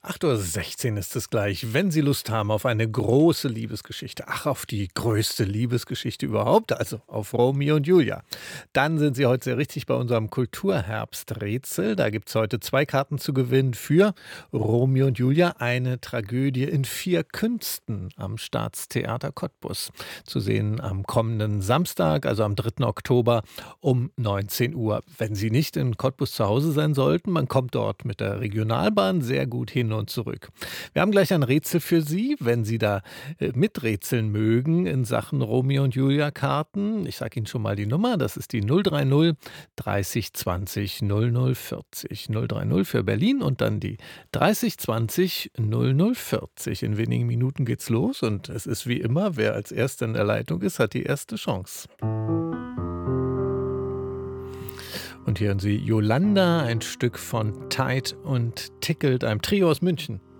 8:16 Uhr ist es gleich. Wenn Sie Lust haben auf eine große Liebesgeschichte, ach, auf die größte Liebesgeschichte überhaupt, also auf Romeo und Julia, dann sind Sie heute sehr richtig bei unserem Kulturherbsträtsel. Da gibt es heute 2 Karten zu gewinnen für Romeo und Julia, eine Tragödie in 4 Künsten am Staatstheater Cottbus. Zu sehen am kommenden Samstag, also am 3. Oktober um 19 Uhr. Wenn Sie nicht in Cottbus zu Hause sein sollten, man kommt dort mit der Regionalbahn sehr gut hin und zurück. Wir haben gleich ein Rätsel für Sie, wenn Sie da miträtseln mögen in Sachen Romeo und Julia Karten. Ich sage Ihnen schon mal die Nummer, das ist die 030 30 20 00 40. 030 für Berlin und dann die 30 20 00 40. In wenigen Minuten geht's los und es ist wie immer, wer als Erster in der Leitung ist, hat die erste Chance. Und hier hören Sie Yolanda, ein Stück von Tight und Tickled, einem Trio aus München.